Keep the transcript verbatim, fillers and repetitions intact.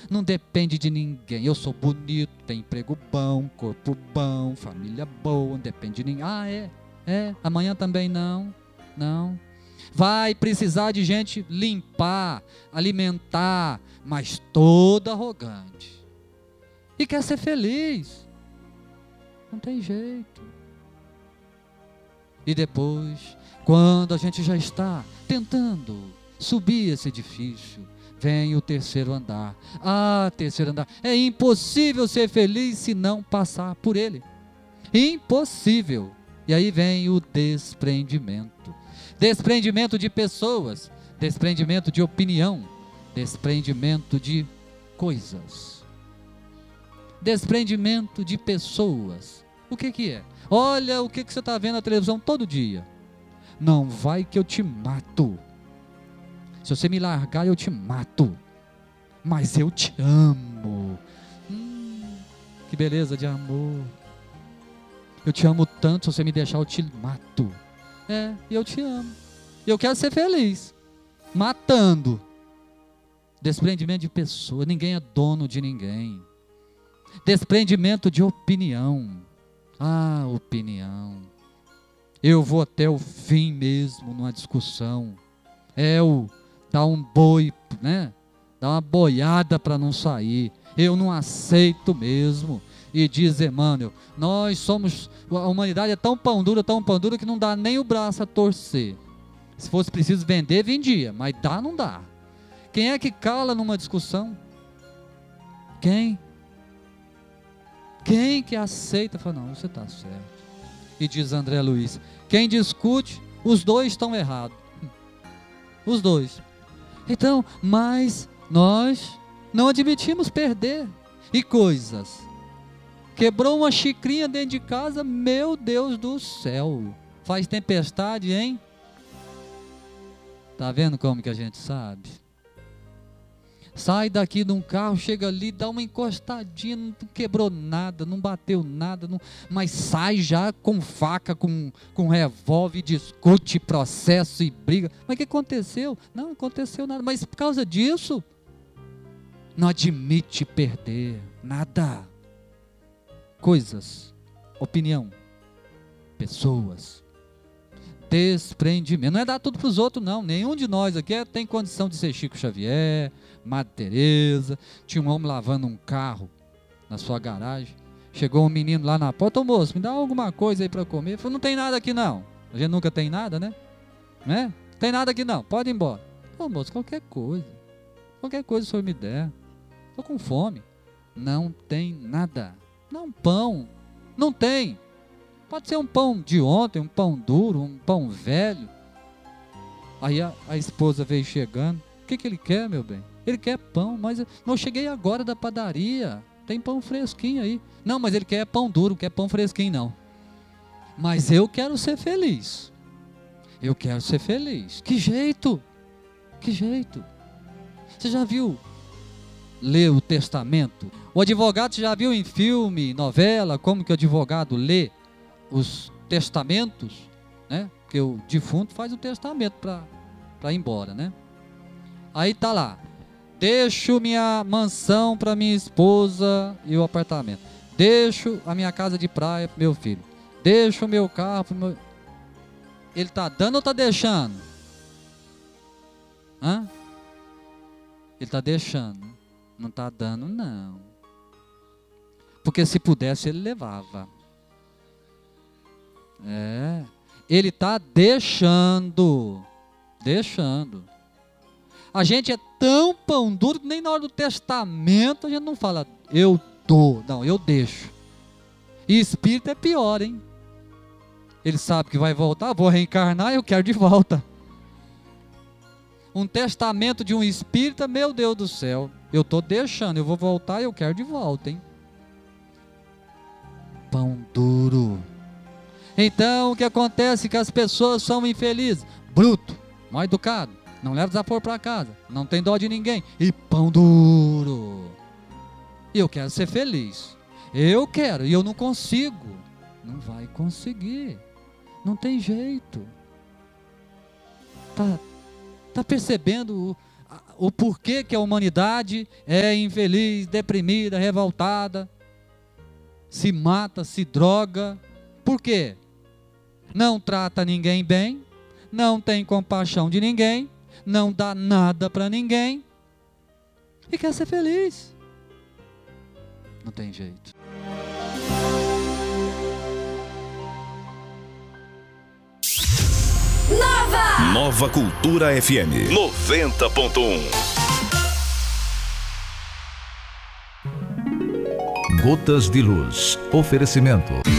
não depende de ninguém. Eu sou bonito, tenho emprego bom, corpo bom, família boa, não depende de ninguém. Ah, é? É? Amanhã também não? Não. Vai precisar de gente limpar, alimentar, mas toda arrogante. E quer ser feliz. Não tem jeito. E depois, quando a gente já está tentando subir esse edifício, vem o terceiro andar. Ah, terceiro andar. É impossível ser feliz se não passar por ele. Impossível. E aí vem o desprendimento. Desprendimento de pessoas, desprendimento de opinião, desprendimento de coisas, desprendimento de pessoas. O que que é? Olha o que que você está vendo na televisão todo dia. Não vai que eu te mato. Se você me largar eu te mato. Mas eu te amo. Hum, que beleza de amor. Eu te amo tanto, se você me deixar eu te mato. É, eu te amo. Eu quero ser feliz. Matando. Desprendimento de pessoa. Ninguém é dono de ninguém. Desprendimento de opinião. Ah, opinião. Eu vou até o fim mesmo numa discussão. É o dar um boi, né? Dar uma boiada para não sair. Eu não aceito mesmo. E diz Emmanuel, nós somos, a humanidade é tão pão dura, tão pão dura que não dá nem o braço a torcer. Se fosse preciso vender, vendia, mas dá, não dá. Quem é que cala numa discussão? Quem? Quem que aceita? Fala, não, você está certo. E diz André Luiz, quem discute, os dois estão errados. Os dois. Então, mas nós não admitimos perder. E coisas. Quebrou uma xicrinha dentro de casa, meu Deus do céu. Faz tempestade, hein? Tá vendo como que a gente sabe? Sai daqui de um carro, chega ali, dá uma encostadinha, não quebrou nada, não bateu nada, não, mas sai já com faca, com, com revólver, discute, processo e briga. Mas o que aconteceu? Não, não aconteceu nada, mas por causa disso, não admite perder nada. Coisas, opinião, pessoas, desprendimento. Não é dar tudo para os outros, não. Nenhum de nós aqui tem condição de ser Chico Xavier, Madre Teresa. Tinha um homem lavando um carro na sua garagem. Chegou um menino lá na porta, ô moço, me dá alguma coisa aí para comer. Falei, não tem nada aqui não. A gente nunca tem nada, né? Né? Não tem nada aqui não, pode ir embora. Ô moço, qualquer coisa. Qualquer coisa o senhor me der. Estou com fome. Não tem nada. Não, pão, não tem. Pode ser um pão de ontem, um pão duro, um pão velho. Aí a, a esposa veio chegando. O que, que ele quer, meu bem? Ele quer pão, mas não, cheguei agora da padaria. Tem pão fresquinho aí. Não, mas ele quer pão duro, não quer pão fresquinho não. Mas eu quero ser feliz. Eu quero ser feliz. Que jeito? Que jeito? Você já viu ler o testamento? O advogado já viu em filme, novela, como que o advogado lê os testamentos, né? Porque o defunto faz o testamento para ir embora, né? Aí tá lá, deixo minha mansão para minha esposa e o apartamento, deixo a minha casa de praia para meu filho, deixo o meu carro pro meu... Ele tá dando ou tá deixando? Hã? Ele tá deixando, não tá dando não. Porque se pudesse ele levava. É. Ele está deixando. Deixando. A gente é tão pão duro que nem na hora do testamento a gente não fala eu dou. Não, eu deixo. E espírito é pior, hein? Ele sabe que vai voltar, vou reencarnar, eu quero de volta. Um testamento de um espírita, meu Deus do céu. Eu estou deixando, eu vou voltar e eu quero de volta, hein? Pão duro. Então o que acontece? Que as pessoas são infelizes, bruto, mal educado, não leva desaforo para casa, não tem dó de ninguém, e pão duro. E eu quero ser feliz, eu quero, e eu não consigo. Não vai conseguir, não tem jeito. Tá, tá percebendo o, o porquê que a humanidade é infeliz, deprimida, revoltada, se mata, se droga. Por quê? Não trata ninguém bem, não tem compaixão de ninguém, não dá nada para ninguém e quer ser feliz. Não tem jeito. Nova! Nova Cultura F M noventa ponto um. Gotas de Luz. Oferecimento